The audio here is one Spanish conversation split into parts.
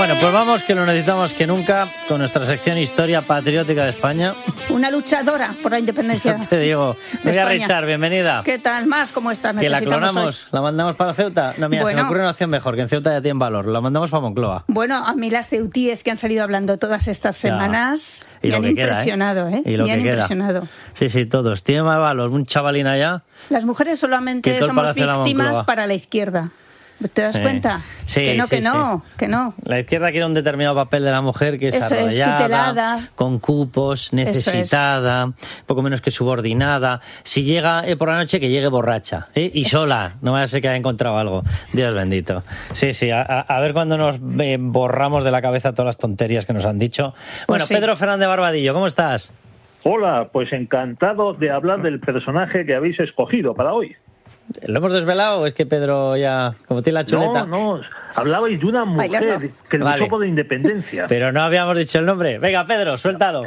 Bueno, pues vamos, que lo necesitamos que nunca, con nuestra sección Historia Patriótica de España. Una luchadora por la independencia. Ya te digo. María Richard, bienvenida. ¿Qué tal más? ¿Cómo estás? Que la clonamos, la mandamos para Ceuta. No, mira, se me ocurre una opción mejor, que en Ceuta ya tienen valor. La mandamos para Moncloa. Bueno, a mí las ceutíes que han salido hablando todas estas semanas me han impresionado, ¿eh? Y lo que queda. Sí, todos. Tiene más valor un chavalín allá. Las mujeres solamente somos víctimas para la izquierda. ¿Te das cuenta? Sí, que no. La izquierda quiere un determinado papel de la mujer que es arrollada, tutelada, con cupos, necesitada, poco menos que subordinada. Si llega por la noche, que llegue borracha y sola. No vaya a ser que haya encontrado algo. Dios bendito. Sí, a ver cuándo nos borramos de la cabeza todas las tonterías que nos han dicho. Bueno, sí. Pedro Fernández Barbadillo, ¿cómo estás? Hola, pues encantado de hablar del personaje que habéis escogido para hoy. ¿Lo hemos desvelado o es que Pedro ya, como tiene la chuleta? No, hablabais de una mujer que luchó por la independencia. Pero no habíamos dicho el nombre. Venga, Pedro, suéltalo.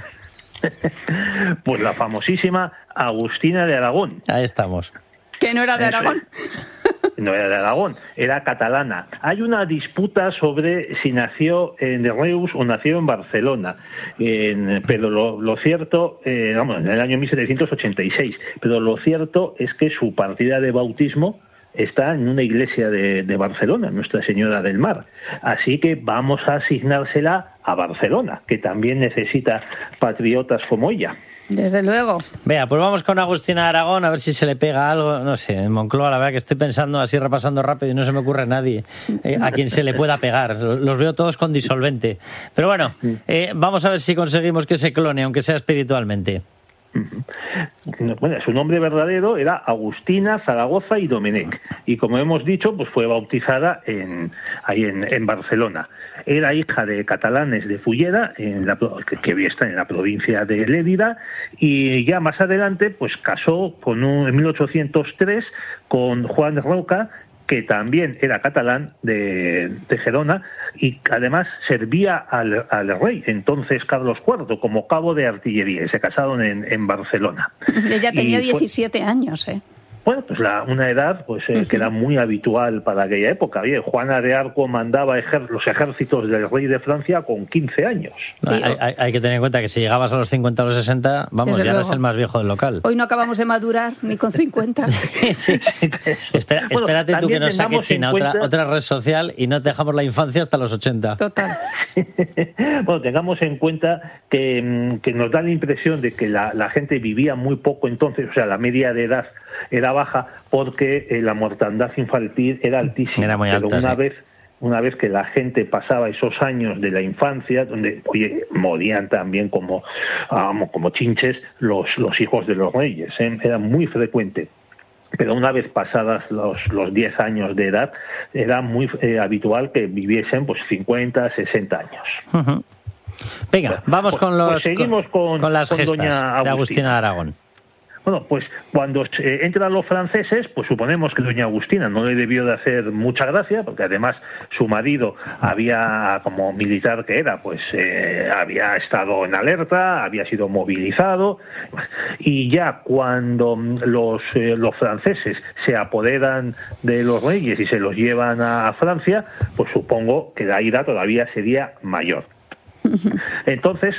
Pues la famosísima Agustina de Aragón. Ahí estamos. ¿Que no era de Aragón? No era de Aragón, era catalana. Hay una disputa sobre si nació en Reus o nació en Barcelona, pero lo cierto, en el año 1786, pero lo cierto es que su partida de bautismo está en una iglesia de Barcelona, Nuestra Señora del Mar. Así que vamos a asignársela a Barcelona, que también necesita patriotas como ella. Desde luego. Vea, pues vamos con Agustina de Aragón a ver si se le pega algo. No sé, en Moncloa la verdad que estoy pensando así, repasando rápido y no se me ocurre nadie a quien se le pueda pegar. Los veo todos con disolvente. Pero bueno, vamos a ver si conseguimos que se clone, aunque sea espiritualmente. Bueno, su nombre verdadero era Agustina Zaragoza y Domenech, y como hemos dicho, pues fue bautizada ahí en Barcelona. Era hija de catalanes de Fulleda, que está en la provincia de Lérida, y ya más adelante pues casó en 1803 con Juan Roca, que también era catalán de Gerona, y además servía al rey, entonces Carlos IV, como cabo de artillería, y se casaron en Barcelona. Ella tenía 17 años, Bueno, pues una edad que era muy habitual para aquella época. Oye, Juana de Arco mandaba los ejércitos del rey de Francia con 15 años. Sí. Hay que tener en cuenta que si llegabas a los 50 o los 60, vamos, ya eres el más viejo del local. Hoy no acabamos de madurar ni con 50. Sí. Espérate tú que nos saque China otra red social y no te dejamos la infancia hasta los 80. Total. Bueno, tengamos en cuenta que nos da la impresión de que la gente vivía muy poco entonces, o sea, la media de edad era baja porque la mortandad infantil era altísima. Era muy alta, pero una vez que la gente pasaba esos años de la infancia, donde morían también como chinches los hijos de los reyes, era muy frecuente. Pero una vez pasadas los 10 años de edad, era muy habitual que viviesen pues 50, 60 años. Uh-huh. Venga, vamos con seguimos con las gestas doña de Agustina de Aragón. Bueno, pues cuando entran los franceses, pues suponemos que doña Agustina no le debió de hacer mucha gracia, porque además su marido había, como militar que era, pues había estado en alerta, había sido movilizado, y ya cuando los franceses se apoderan de los reyes y se los llevan a Francia, pues supongo que la ira todavía sería mayor. Entonces,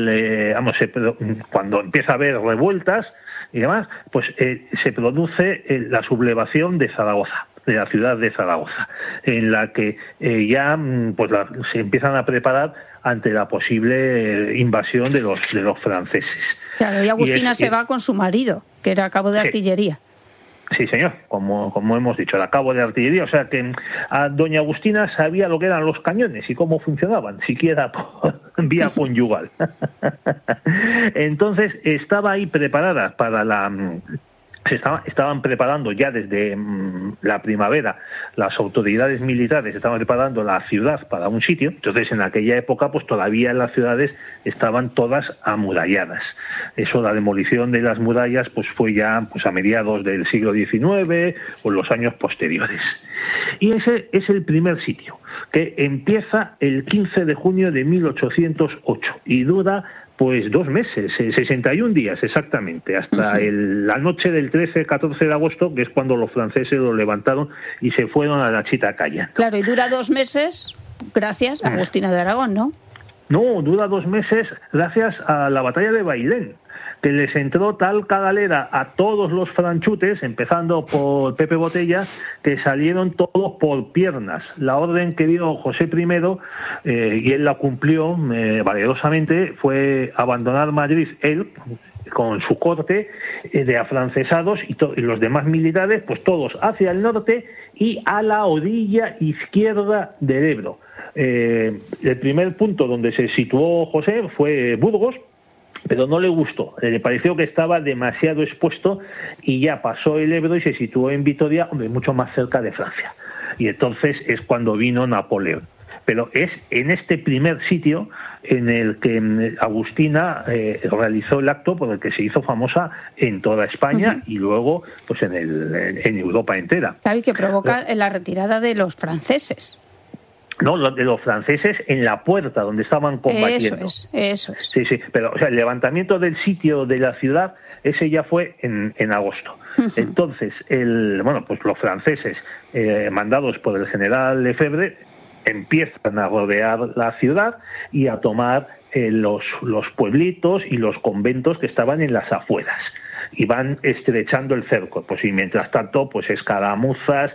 cuando empieza a haber revueltas y demás, pues se produce la sublevación de Zaragoza, de la ciudad de Zaragoza, en la que ya se empiezan a preparar ante la posible invasión de los franceses. Claro, y Agustina se va con su marido, que era cabo de artillería. Sí, señor, como hemos dicho, era cabo de artillería, o sea que a doña Agustina sabía lo que eran los cañones y cómo funcionaban, siquiera por vía conyugal. Entonces estaba ahí preparada para estaban preparando ya desde la primavera, las autoridades militares estaban preparando la ciudad para un sitio. Entonces en aquella época pues todavía las ciudades estaban todas amuralladas. Eso, la demolición de las murallas pues fue ya pues a mediados del siglo XIX o en los años posteriores. Y ese es el primer sitio, que empieza el 15 de junio de 1808 y dura pues 2 meses, 61 días exactamente, hasta la noche del 13-14 de agosto, que es cuando los franceses lo levantaron y se fueron a la Chitacaya. Claro, y dura 2 meses gracias a Agustina de Aragón, ¿no? No, dura 2 meses gracias a la batalla de Bailén, que les entró tal cagalera a todos los franchutes, empezando por Pepe Botella, que salieron todos por piernas. La orden que dio José I, y él la cumplió valerosamente, fue abandonar Madrid, él, con su corte de afrancesados y los demás militares, pues todos hacia el norte y a la orilla izquierda del Ebro. El primer punto donde se situó José fue Burgos, pero no le gustó, le pareció que estaba demasiado expuesto y ya pasó el Ebro y se situó en Vitoria, mucho más cerca de Francia. Y entonces es cuando vino Napoleón. Pero es en este primer sitio en el que Agustina realizó el acto por el que se hizo famosa en toda España y luego pues en Europa entera. Claro, y que provoca la retirada de los franceses. No, de los franceses en la puerta donde estaban combatiendo. Eso es. Sí, pero o sea, el levantamiento del sitio de la ciudad, ese ya fue en agosto. Entonces, pues los franceses, mandados por el general Lefebvre, empiezan a rodear la ciudad y a tomar los pueblitos y los conventos que estaban en las afueras. Y van estrechando el cerco. Pues y mientras tanto, pues escaramuzas,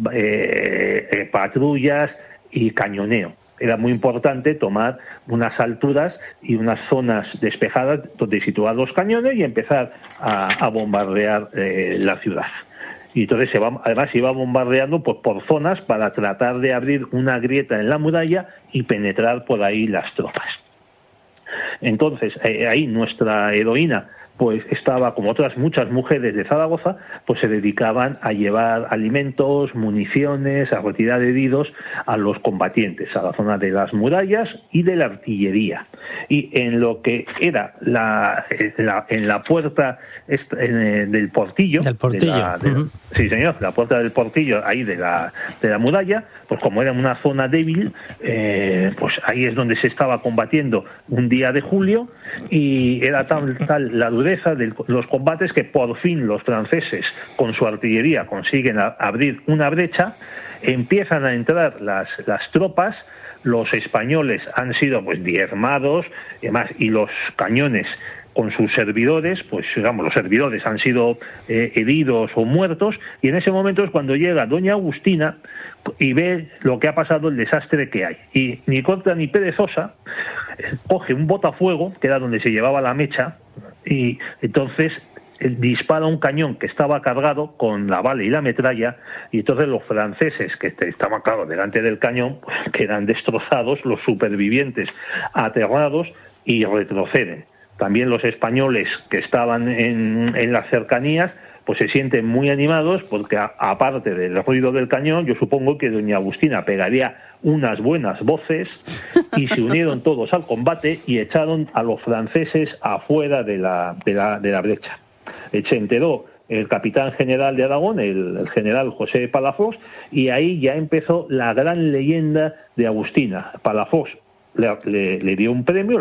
patrullas y cañoneo. Era muy importante tomar unas alturas y unas zonas despejadas donde situar los cañones y empezar a bombardear la ciudad. Y entonces además se iba bombardeando pues, por zonas para tratar de abrir una grieta en la muralla y penetrar por ahí las tropas. Entonces ahí nuestra heroína pues estaba, como otras muchas mujeres de Zaragoza, pues se dedicaban a llevar alimentos, municiones, a retirar heridos a los combatientes, a la zona de las murallas y de la artillería. Y en lo que era en la puerta del portillo, sí señor, la puerta del portillo ahí de la muralla, pues como era una zona débil, pues ahí es donde se estaba combatiendo un día de julio y era tal la dureza de los combates que por fin los franceses con su artillería consiguen abrir una brecha, empiezan a entrar las tropas, los españoles han sido pues diezmados y los cañones con sus servidores, pues digamos los servidores han sido heridos o muertos, y en ese momento es cuando llega doña Agustina y ve lo que ha pasado, el desastre que hay, y ni corta ni perezosa coge un botafuego, que era donde se llevaba la mecha, y entonces dispara un cañón que estaba cargado con la bala y la metralla, y entonces los franceses que estaban claro delante del cañón pues, quedan destrozados, los supervivientes aterrados y retroceden. También los españoles que estaban en las cercanías pues se sienten muy animados porque aparte del ruido del cañón, yo supongo que doña Agustina pegaría unas buenas voces y se unieron todos al combate y echaron a los franceses afuera de la brecha. Se enteró el capitán general de Aragón, el general José Palafox, y ahí ya empezó la gran leyenda de Agustina. Palafox le dio un premio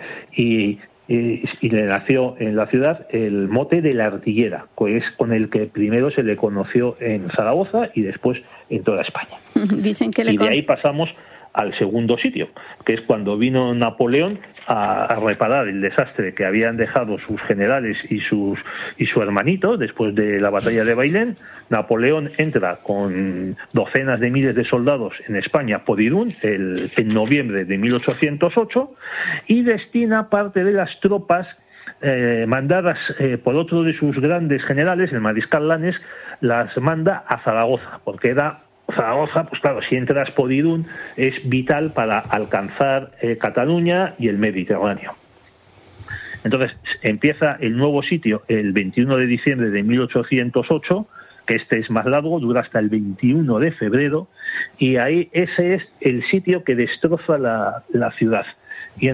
y le nació en la ciudad el mote de la artillera, que es con el que primero se le conoció en Zaragoza y después en toda España. Dicen que y de ahí pasamos al segundo sitio, que es cuando vino Napoleón a reparar el desastre que habían dejado sus generales y su hermanito después de la batalla de Bailén. Napoleón entra con docenas de miles de soldados en España por Irún en noviembre de 1808 y destina parte de las tropas mandadas por otro de sus grandes generales, el mariscal Lanes, las manda a Zaragoza, porque Zaragoza, pues claro, si entras por Irún es vital para alcanzar Cataluña y el Mediterráneo. Entonces empieza el nuevo sitio el 21 de diciembre de 1808, que este es más largo, dura hasta el 21 de febrero, y ahí ese es el sitio que destroza la ciudad. Y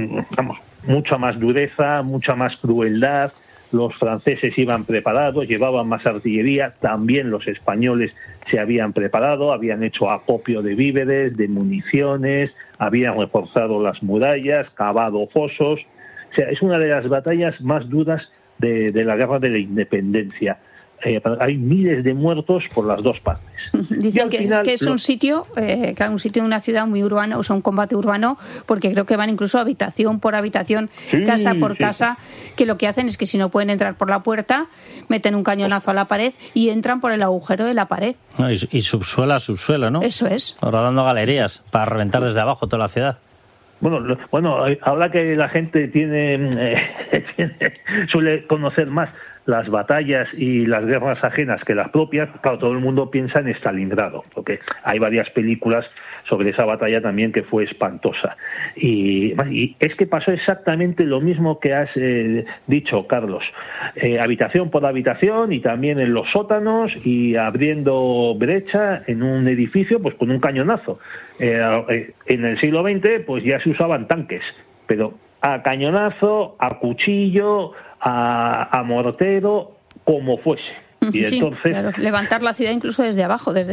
mucha más dureza, mucha más crueldad. Los franceses iban preparados, llevaban más artillería, también los españoles se habían preparado, habían hecho acopio de víveres, de municiones, habían reforzado las murallas, cavado fosos. O sea, es una de las batallas más duras de la guerra de la independencia. hay miles de muertos por las dos partes. Dicen que es un sitio, un sitio de una ciudad muy urbana, o sea, un combate urbano, porque creo que van incluso habitación por habitación, casa por casa, que lo que hacen es que si no pueden entrar por la puerta, meten un cañonazo a la pared y entran por el agujero de la pared. No, y subsuelo a subsuelo, ¿no? Eso es. Ahora dando galerías para reventar desde abajo toda la ciudad. Bueno, ahora que la gente suele conocer más las batallas y las guerras ajenas que las propias, claro, todo el mundo piensa en Stalingrado, porque hay varias películas sobre esa batalla también que fue espantosa. Y es que pasó exactamente lo mismo que has dicho, Carlos. Habitación por habitación y también en los sótanos y abriendo brecha en un edificio, pues con un cañonazo. En el siglo XX pues ya se usaban tanques, pero a cañonazo, a cuchillo, a mortero, como fuese. Y sí, entonces claro. Levantar la ciudad incluso desde abajo, desde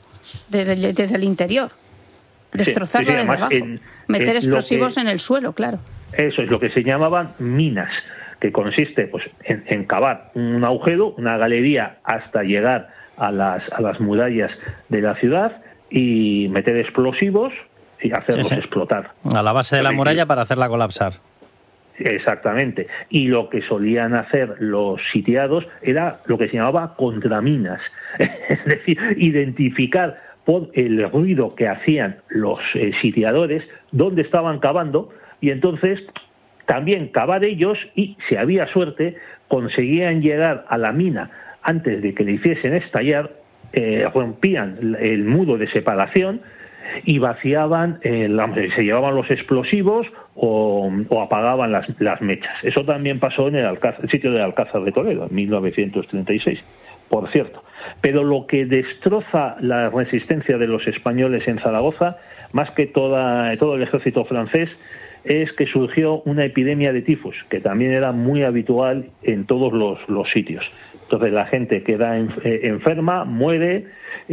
el interior, destrozarla desde abajo, meter explosivos en el suelo, claro. Eso es lo que se llamaban minas, que consiste pues en cavar un agujero, una galería hasta llegar a las murallas de la ciudad y meter explosivos y hacerlos explotar. A la base de la muralla para hacerla colapsar. Exactamente. Y lo que solían hacer los sitiados era lo que se llamaba contraminas. Es decir, identificar por el ruido que hacían los sitiadores dónde estaban cavando y entonces también cavar ellos y, si había suerte, conseguían llegar a la mina antes de que le hiciesen estallar, rompían el muro de separación y vaciaban, se llevaban los explosivos o apagaban las mechas. Eso también pasó en el sitio de Alcázar de Toledo, en 1936, por cierto. Pero lo que destroza la resistencia de los españoles en Zaragoza, más que todo el ejército francés, es que surgió una epidemia de tifus, que también era muy habitual en todos los sitios. Entonces la gente queda enferma, muere,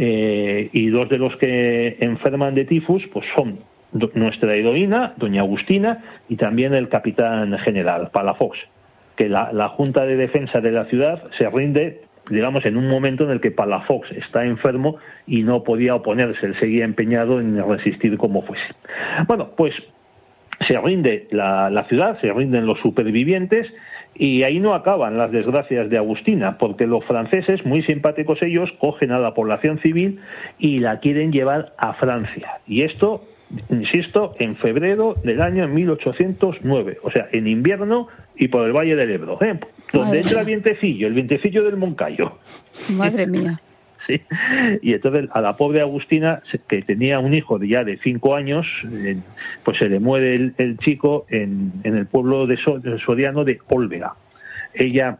y dos de los que enferman de tifus pues son nuestra heroína, doña Agustina, y también el capitán general Palafox, que la Junta de Defensa de la ciudad se rinde, digamos, en un momento en el que Palafox está enfermo y no podía oponerse, él seguía empeñado en resistir como fuese. Bueno, pues se rinde la ciudad, se rinden los supervivientes, y ahí no acaban las desgracias de Agustina, porque los franceses, muy simpáticos ellos, cogen a la población civil y la quieren llevar a Francia. Y esto, insisto, en febrero del año 1809, o sea, en invierno y por el Valle del Ebro, donde entra el vientecillo del Moncayo. Madre mía. Sí. Y entonces a la pobre Agustina, que tenía un hijo ya de 5 años, pues se le muere el chico en el pueblo soriano de Olvera. Ella,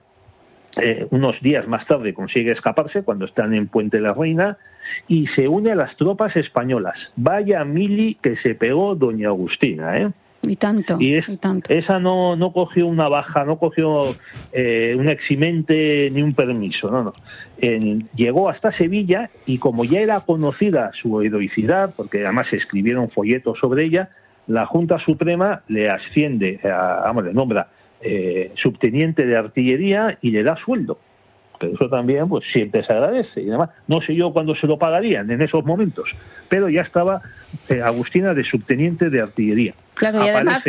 unos días más tarde, consigue escaparse cuando están en Puente la Reina y se une a las tropas españolas. Vaya mili que se pegó doña Agustina, ¿eh? Y tanto. Esa no cogió una baja, no cogió un eximente ni un permiso, no. Llegó hasta Sevilla y como ya era conocida su heroicidad, porque además se escribieron folletos sobre ella, la Junta Suprema le asciende, le nombra subteniente de artillería y le da sueldo. Pero eso también pues siempre se agradece y demás. No sé yo cuándo se lo pagarían en esos momentos, pero ya estaba Agustina de subteniente de artillería. Claro, y además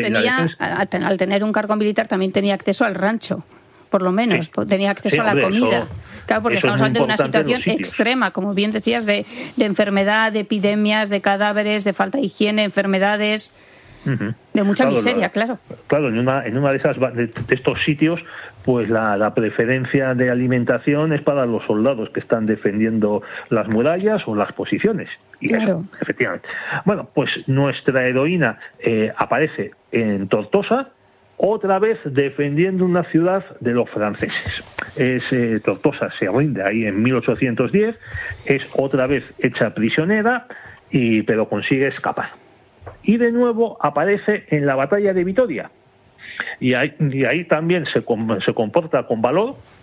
al tener un cargo militar también tenía acceso al rancho, por lo menos, tenía acceso a la comida. Claro, porque estamos hablando de una situación extrema, como bien decías, de enfermedad, de epidemias, de cadáveres, de falta de higiene, enfermedades, de mucha miseria, claro. Claro, en una de estos sitios, pues la preferencia de alimentación es para los soldados que están defendiendo las murallas o las posiciones. Y claro. Eso, efectivamente. Bueno, pues nuestra heroína aparece en Tortosa, otra vez defendiendo una ciudad de los franceses. Tortosa se rinde ahí en 1810, es otra vez hecha prisionera, pero consigue escapar. Y de nuevo aparece en la batalla de Vitoria. Y ahí también se comporta con valor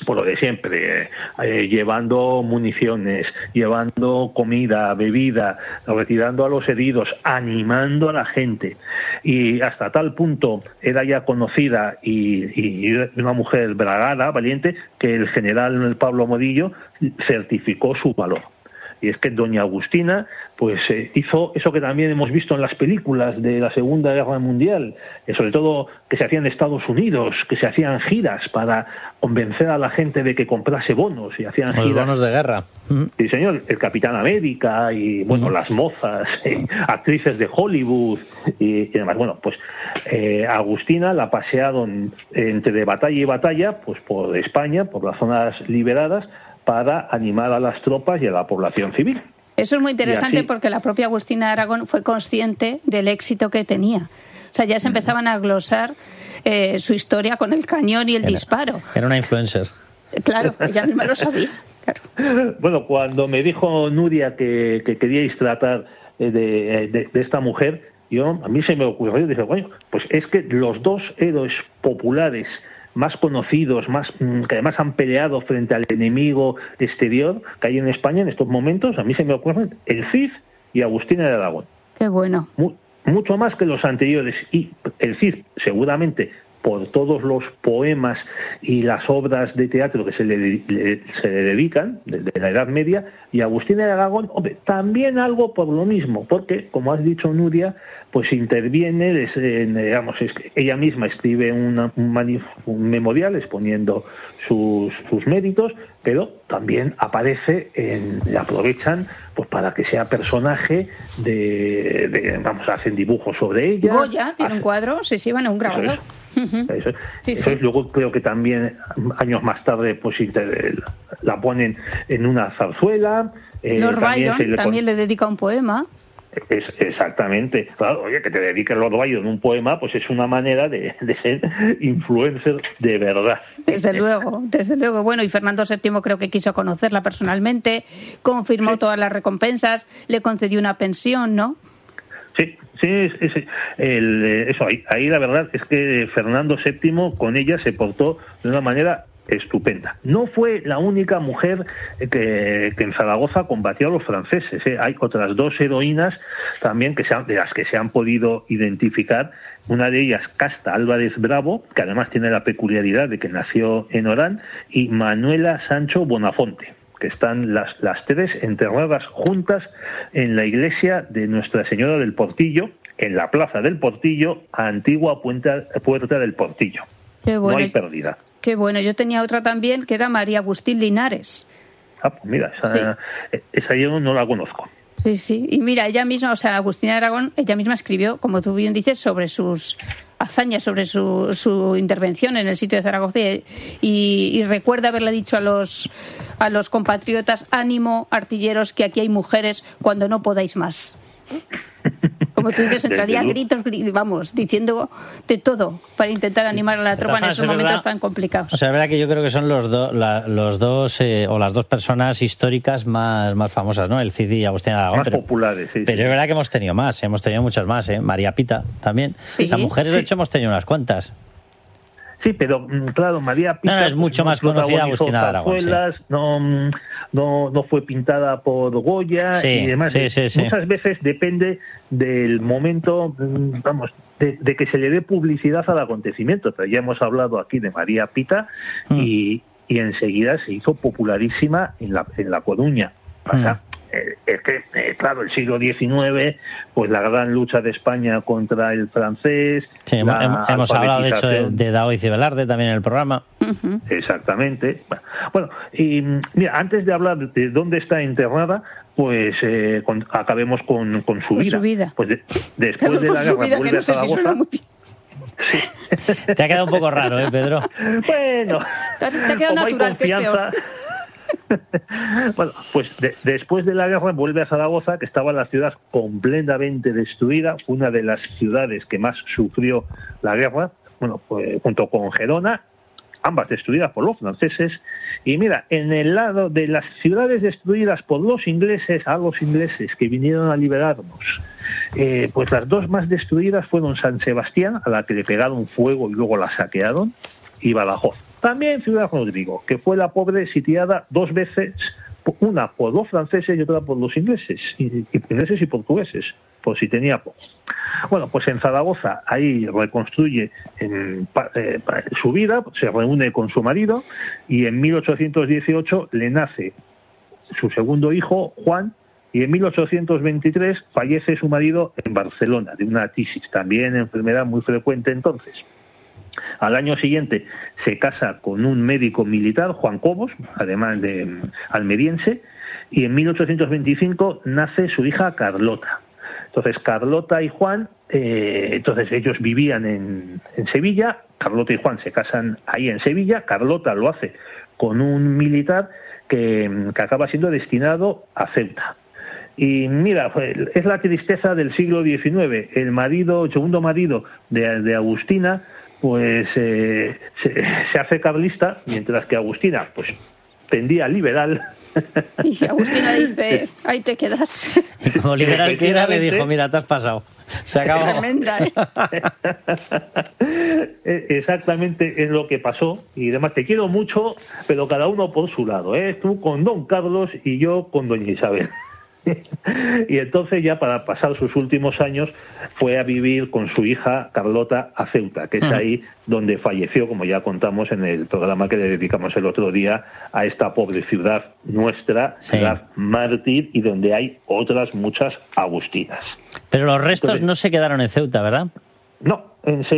por lo de siempre, llevando municiones, llevando comida, bebida, retirando a los heridos, animando a la gente, y hasta tal punto era ya conocida y una mujer bragada, valiente, que el general Pablo Morillo certificó su valor. Y es que doña Agustina pues hizo eso que también hemos visto en las películas de la Segunda Guerra Mundial, sobre todo que se hacían en Estados Unidos, que se hacían giras para convencer a la gente de que comprase bonos, y hacían giras. Bonos de guerra. Sí, señor, el Capitán América y, bueno, las mozas, actrices de Hollywood y demás. Bueno, pues Agustina la pasearon entre batalla y batalla, pues por España, por las zonas liberadas, para animar a las tropas y a la población civil. Eso es muy interesante porque la propia Agustina de Aragón fue consciente del éxito que tenía. O sea, ya se empezaban a glosar su historia con el cañón y el disparo. Era una influencer. Claro, ella misma lo sabía. Claro. Bueno, cuando me dijo Nuria que queríais tratar de esta mujer, a mí se me ocurrió, dije, bueno, pues es que los dos héroes populares más conocidos, que además han peleado frente al enemigo exterior que hay en España en estos momentos, a mí se me ocurren el Cid y Agustina de Aragón. Qué bueno. Mucho más que los anteriores. Y el Cid, seguramente, por todos los poemas y las obras de teatro que se le dedican desde la Edad Media, y Agustina de Aragón, hombre, también algo por lo mismo, porque, como has dicho, Nuria, pues interviene, digamos, es que ella misma escribe un memorial exponiendo sus méritos, pero también aparece, le aprovechan pues para que sea personaje vamos, hacen dibujos sobre ella. Goya tiene un cuadro, se llevan a un grabador. Eso es. Luego creo que también años más tarde pues la ponen en una zarzuela. Lord Byron también le dedica un poema. Exactamente. Claro, oye, que te dediques Lord Byron un poema, pues es una manera de ser influencer de verdad. Desde luego, desde luego. Bueno, y Fernando VII creo que quiso conocerla personalmente, confirmó todas las recompensas, le concedió una pensión, ¿no? Sí, eso ahí la verdad es que Fernando VII con ella se portó de una manera estupenda. No fue la única mujer que en Zaragoza combatió a los franceses. Hay otras dos heroínas también de las que se han podido identificar. Una de ellas, Casta Álvarez Bravo, que además tiene la peculiaridad de que nació en Orán, y Manuela Sancho Bonafonte, que están las tres enterradas juntas en la iglesia de Nuestra Señora del Portillo, en la plaza del Portillo, antigua puerta del Portillo. Qué bueno. No hay pérdida. Qué bueno. Yo tenía otra también, que era María Agustín Linares. Pues mira, esa yo no la conozco. Sí. Y mira, ella misma, o sea, Agustina de Aragón, ella misma escribió, como tú bien dices, sobre sus hazañas, sobre su intervención en el sitio de Zaragoza, y recuerda haberle dicho a los compatriotas: ánimo, artilleros, que aquí hay mujeres cuando no podáis más. Como tú dices, entraría a gritos, vamos, diciendo de todo para intentar animar a la tropa en esos momentos tan complicados. O sea, es verdad que yo creo que son los dos o las dos personas históricas más famosas, ¿no? El Cid y Agustina de Aragón. Más populares, sí. Pero es verdad que hemos tenido muchas más, ¿eh? María Pita también. Sí. Las mujeres, de hecho, hemos tenido unas cuantas. Sí, pero claro, María Pita... No, es mucho más conocida Agustina de Aragón. Sí. No fue pintada por Goya y demás. Sí. Muchas veces depende del momento, vamos, de que se le dé publicidad al acontecimiento. Pero ya hemos hablado aquí de María Pita y enseguida se hizo popularísima en La Coruña. Es que, claro, el siglo XIX, pues la gran lucha de España contra el francés... Sí, hemos hablado, de hecho, de Daoiz y Velarde también en el programa. Exactamente. Bueno, y mira, antes de hablar de dónde está enterrada, pues acabemos con su vida. Pues después de la guerra vuelve a Zaragoza... Sí. Te ha quedado un poco raro, Pedro? Bueno, te ha quedado natural, que es peor. Bueno, pues después de la guerra vuelve a Zaragoza, que estaba la ciudad completamente destruida, una de las ciudades que más sufrió la guerra, bueno, pues, junto con Gerona, ambas destruidas por los franceses. Y mira, en el lado de las ciudades destruidas por los ingleses, a los ingleses que vinieron a liberarnos, pues las dos más destruidas fueron San Sebastián, a la que le pegaron fuego y luego la saquearon, y Badajoz. También Ciudad Rodrigo, que fue la pobre sitiada 2 veces, una por los franceses y otra por los ingleses y portugueses, por si tenía poco. Bueno, pues en Zaragoza ahí reconstruye su vida, se reúne con su marido y en 1818 le nace su segundo hijo, Juan, y en 1823 fallece su marido en Barcelona de una tisis, también enfermedad muy frecuente entonces. Al año siguiente se casa con un médico militar, Juan Cobos, además de almeriense, y en 1825 nace su hija Carlota. Entonces Carlota y Juan, entonces ellos vivían en Sevilla, Carlota y Juan se casan ahí en Sevilla, Carlota lo hace con un militar que acaba siendo destinado a Ceuta. Y mira, es la tristeza del siglo XIX. El segundo marido de Agustina, pues se hace carlista, mientras que Agustina, pues tendía liberal. Y Agustina dice, ahí te quedas. Y como liberal que era, le dijo, mira, te has pasado. Se acabó. Tremenda, Exactamente es lo que pasó. Y además te quiero mucho, pero cada uno por su lado. Tú con don Carlos y yo con doña Isabel. Y entonces ya para pasar sus últimos años fue a vivir con su hija Carlota a Ceuta, que es ahí donde falleció, como ya contamos en el programa que le dedicamos el otro día a esta pobre ciudad nuestra, ciudad mártir, y donde hay otras muchas agustinas. Pero los restos entonces, no se quedaron en Ceuta, ¿verdad? No,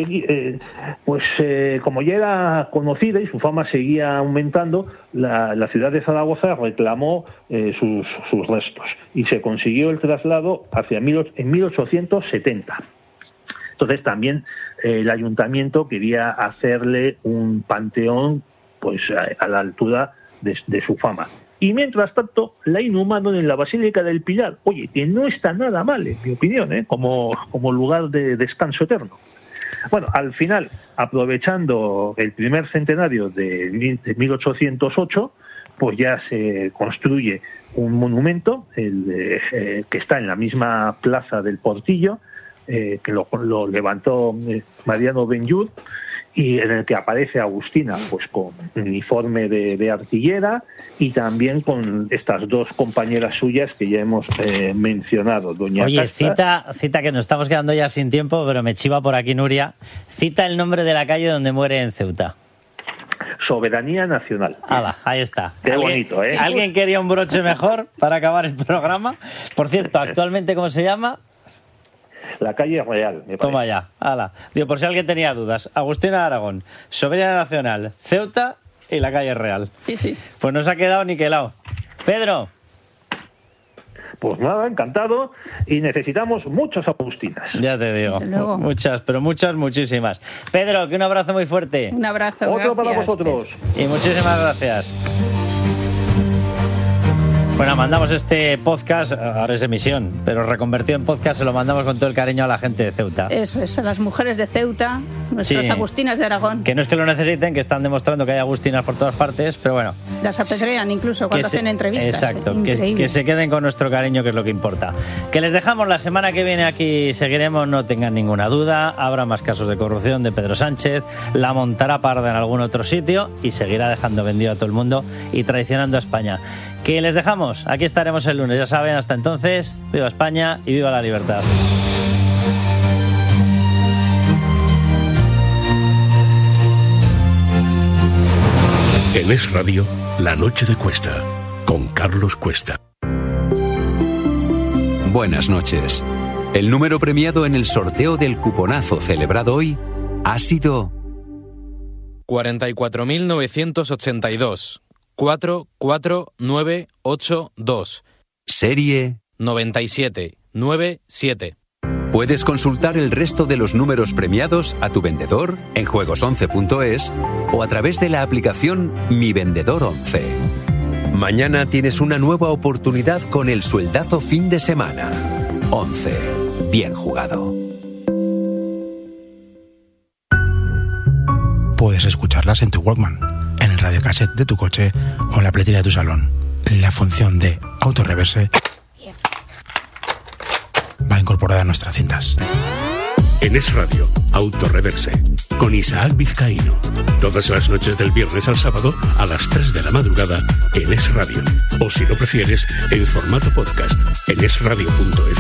como ya era conocida y su fama seguía aumentando, la ciudad de Zaragoza reclamó sus restos y se consiguió el traslado en 1870. Entonces también el ayuntamiento quería hacerle un panteón pues a la altura de su fama. Y mientras tanto la inhumaron en la Basílica del Pilar. Oye, que no está nada mal, en mi opinión, como lugar de descanso eterno. Bueno, al final, aprovechando el primer centenario de 1808, pues ya se construye un monumento que está en la misma plaza del Portillo, que lo levantó Mariano Benlloch, y en el que aparece Agustina pues con uniforme de artillera y también con estas dos compañeras suyas que ya hemos mencionado, doña Oye, Casta. cita que nos estamos quedando ya sin tiempo, pero me chiva por aquí Nuria. Cita el nombre de la calle donde muere en Ceuta. Soberanía Nacional. ¡Hala! Ahí está. Qué bonito, ¿eh? ¿Alguien quería un broche mejor para acabar el programa? Por cierto, actualmente, ¿cómo se llama? La calle Real, me parece. Toma ya, hala. Digo, por si alguien tenía dudas. Agustina de Aragón, Soberanía Nacional, Ceuta y la calle Real. Sí. Pues no se ha quedado niquelado. Pedro. Pues nada, encantado. Y necesitamos muchas Agustinas. Ya te digo. Muchas, pero muchísimas. Pedro, que un abrazo muy fuerte. Un abrazo. Otro gracias, para vosotros. Y muchísimas gracias. Bueno, mandamos este podcast, ahora es emisión, pero reconvertido en podcast se lo mandamos con todo el cariño a la gente de Ceuta. Eso es, a las mujeres de Ceuta, nuestras Agustinas de Aragón. Que no es que lo necesiten, que están demostrando que hay Agustinas por todas partes, pero bueno. Las apedrean incluso cuando hacen entrevistas. Exacto, que se queden con nuestro cariño, que es lo que importa. Que les dejamos la semana que viene aquí, seguiremos, no tengan ninguna duda, habrá más casos de corrupción de Pedro Sánchez, la montará parda en algún otro sitio y seguirá dejando vendido a todo el mundo y traicionando a España. Que les dejamos, aquí estaremos el lunes, ya saben, hasta entonces, viva España y viva la libertad. En Es Radio, La Noche de Cuesta, con Carlos Cuesta. Buenas noches. El número premiado en el sorteo del cuponazo celebrado hoy ha sido 44.982. 44982. Serie 9797. Puedes consultar el resto de los números premiados a tu vendedor en juegos11.es o a través de la aplicación Mi Vendedor 11. Mañana tienes una nueva oportunidad con el sueldazo fin de semana. 11. Bien jugado. Puedes escucharlas en tu Walkman, en el radiocassette de tu coche o en la pletina de tu salón. La función de autorreverse va incorporada a nuestras cintas. En Es Radio, autorreverse. con Isaac Vizcaíno. Todas las noches del viernes al sábado a las 3 de la madrugada en Es Radio. O si lo prefieres, en formato podcast en esradio.es.